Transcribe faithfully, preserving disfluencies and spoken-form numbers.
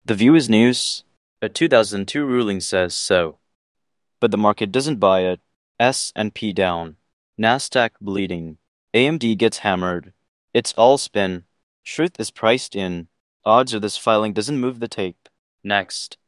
The view is news. A two thousand two ruling says so. But the market doesn't buy it. S and P down. Nasdaq bleeding. A M D gets hammered. It's all spin. Truth is priced in. Odds are this filing doesn't move the tape. Next.